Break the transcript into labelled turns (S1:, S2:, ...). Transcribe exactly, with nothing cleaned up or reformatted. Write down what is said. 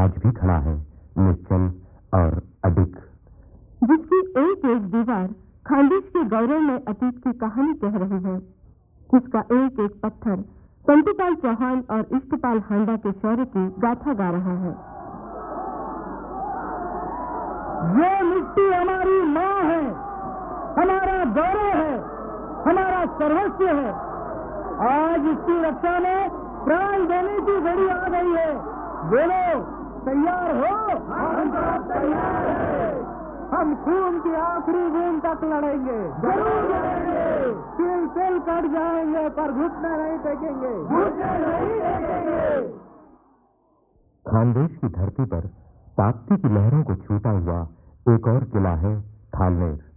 S1: आज भी खड़ा है, निश्चल और अडिग,
S2: जिसकी एक एक दीवार खानदेश के गौरव में अतीत की कहानी कह रही है, जिसका एक एक पत्थर संतपाल चौहान और इष्टपाल हांडा के शौर्य की गाथा गा रहा है।
S3: ये मिट्टी हमारी माँ है, हमारा गौरव है, हमारा सर्वस्व है। आज इसकी रक्षा में प्राण देने की घड़ी आ गई है। बोलो, तैयार हो? हम तैयार हैं। हम खून की आखिरी बूंद तक लड़ेंगे, जरूर लड़ेंगे। तिल तिल कट जाएंगे पर घुटने नहीं टेकेंगे, घुटने नहीं टेकेंगे।
S1: खानदेश की धरती पर ताप्ती की लहरों को छूटा हुआ एक और किला है थालनेर।